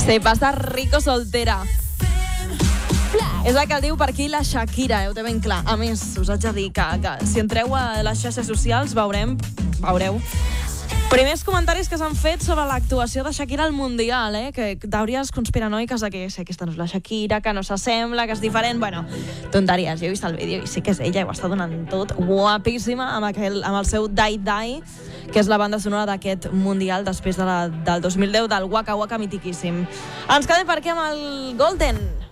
Se passa rico soltera. És el que el diu per aquí la Shakira, ho té ben clar. A més, us haig de dir que si entreu a les xarxes socials veureu primers comentaris que s'han fet sobre l'actuació de Shakira al Mundial, que teories conspiranoiques de que aquesta no és la Shakira, que no s'assembla, que és diferent. Bueno, tonteries. Jo he vist el vídeo i sí que és ella, i ho està donant tot. Guapíssima, amb el seu Die Die, que és la banda sonora d'aquest Mundial després del 2010, del Waka Waka mitiquíssim. Ens quedem per aquí amb el Golden.